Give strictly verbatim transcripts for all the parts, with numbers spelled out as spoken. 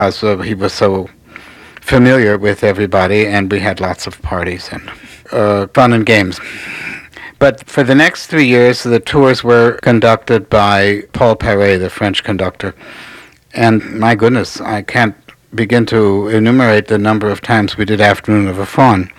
So he was so familiar with everybody, and we had lots of parties and uh, fun and games. But for the next three years, the tours were conducted by Paul Paret, the French conductor. And my goodness, I can't begin to enumerate the number of times we did Afternoon of a Faun.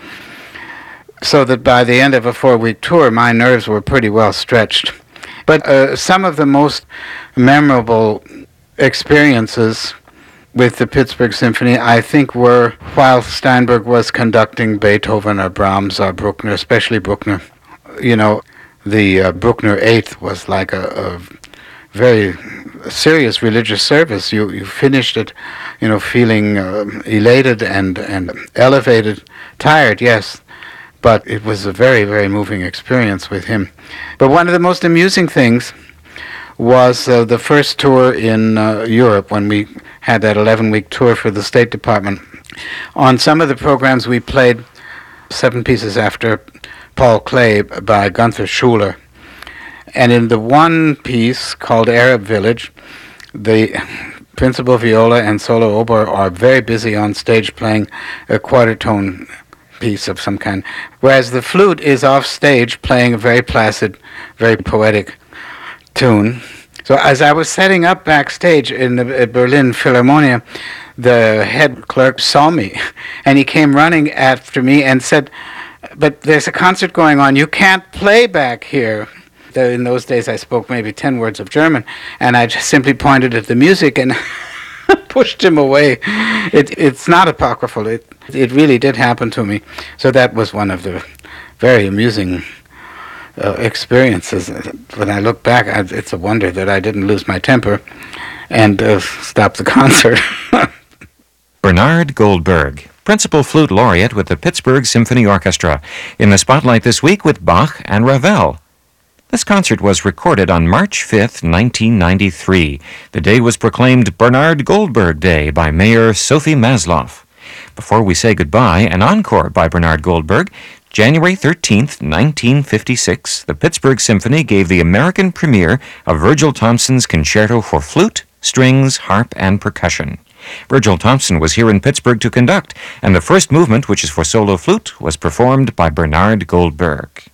So that by the end of a four-week tour, my nerves were pretty well stretched. But uh, some of the most memorable experiences with the Pittsburgh Symphony, I think, were while Steinberg was conducting Beethoven or Brahms or Bruckner, especially Bruckner. You know, the uh, Bruckner Eighth was like a, a very serious religious service. You you finished it, you know, feeling uh, elated and, and elevated, tired, yes, but it was a very, very moving experience with him. But one of the most amusing things was uh, the first tour in uh, Europe when we had that eleven-week tour for the State Department. On some of the programs we played seven pieces after Paul Klee by Gunther Schuller. And in the one piece called Arab Village, the principal viola and solo oboe are very busy on stage playing a quarter-tone piece of some kind, whereas the flute is off stage playing a very placid, very poetic tune. So as I was setting up backstage in the Berlin Philharmonia, the head clerk saw me, and he came running after me and said, "But there's a concert going on. You can't play back here." In those days, I spoke maybe ten words of German, and I just simply pointed at the music and pushed him away. It, it's not apocryphal. It, it really did happen to me. So that was one of the very amusing Uh, experiences. When I look back, I, it's a wonder that I didn't lose my temper and uh, stop the concert. Bernard Goldberg, Principal Flute Laureate with the Pittsburgh Symphony Orchestra, in the spotlight this week with Bach and Ravel. This concert was recorded on March fifth, nineteen ninety-three. The day was proclaimed Bernard Goldberg Day by Mayor Sophie Masloff. Before we say goodbye, an encore by Bernard Goldberg. January thirteenth, nineteen fifty-six, the Pittsburgh Symphony gave the American premiere of Virgil Thomson's Concerto for Flute, Strings, Harp, and Percussion. Virgil Thomson was here in Pittsburgh to conduct, and the first movement, which is for solo flute, was performed by Bernard Goldberg.